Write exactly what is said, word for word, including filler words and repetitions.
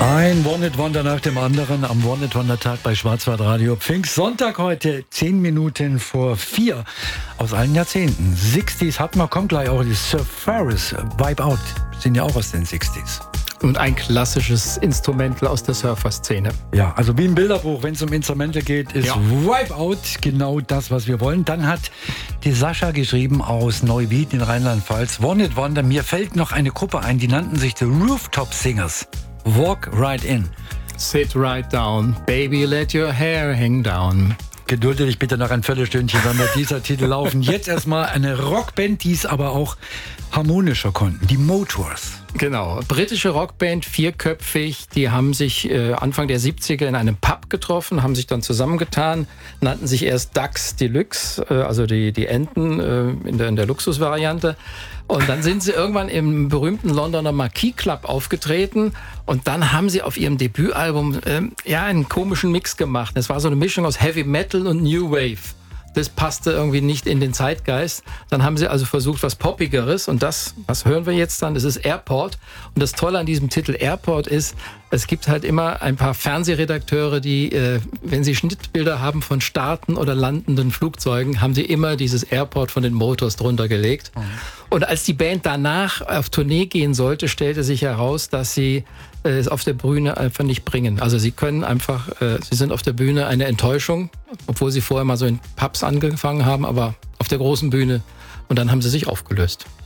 Ein One-Hit-Wonder nach dem anderen am One-Hit-Wonder-Tag bei Schwarzwaldradio. Pfingstsonntag heute, zehn Minuten vor vier. Aus allen Jahrzehnten. sechziger hatten wir, kommt gleich auch die Sir Ferris, Wipe Out. Sind ja auch aus den sechziger. Und ein klassisches Instrumental aus der Surfer-Szene. Ja, also wie im Bilderbuch, wenn es um Instrumente geht, ist ja. Wipe Out genau das, was wir wollen. Dann hat die Sascha geschrieben aus Neuwied in Rheinland-Pfalz. One-Hit-Wonder, mir fällt noch eine Gruppe ein, die nannten sich The Rooftop Singers. Walk right in. Sit right down. Baby, let your hair hang down. Gedulde dich bitte noch ein Viertelstündchen, dann wird dieser Titel laufen. Jetzt erstmal eine Rockband, die es aber auch harmonischer konnten. Die Motors. Genau, britische Rockband, vierköpfig, die haben sich äh, Anfang der siebziger in einem Pub getroffen, haben sich dann zusammengetan, nannten sich erst Ducks Deluxe, äh, also die, die Enten äh, in, der, in der Luxusvariante. Und dann sind sie irgendwann im berühmten Londoner Marquis Club aufgetreten und dann haben sie auf ihrem Debütalbum äh, ja, einen komischen Mix gemacht. Es war so eine Mischung aus Heavy Metal und New Wave. Das passte irgendwie nicht in den Zeitgeist. Dann haben sie also versucht, was Poppigeres. Und das, was hören wir jetzt dann? Das ist Airport. Und das Tolle an diesem Titel Airport ist, es gibt halt immer ein paar Fernsehredakteure, die, äh, wenn sie Schnittbilder haben von starten oder landenden Flugzeugen, haben sie immer dieses Airport von den Motors drunter gelegt. Mhm. Und als die Band danach auf Tournee gehen sollte, stellte sich heraus, dass sie äh, es auf der Bühne einfach nicht bringen. Also sie können einfach, äh, sie sind auf der Bühne eine Enttäuschung, obwohl sie vorher mal so in Pubs angefangen haben, aber auf der großen Bühne. Und dann haben sie sich aufgelöst.